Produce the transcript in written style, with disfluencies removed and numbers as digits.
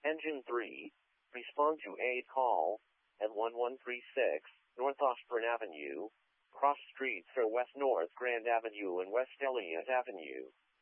Engine 3, respond to aid call at 1136 North Osborne Avenue, cross streets are West North Grand Avenue and West Elliott Avenue.